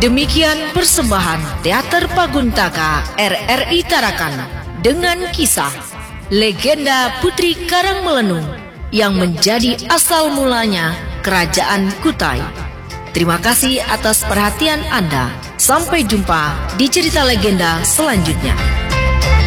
Demikian persembahan Teater Paguntaka RRI Tarakan dengan kisah legenda Putri Karangmelenung yang menjadi asal mulanya Kerajaan Kutai. Terima kasih atas perhatian Anda. Sampai jumpa di cerita legenda selanjutnya.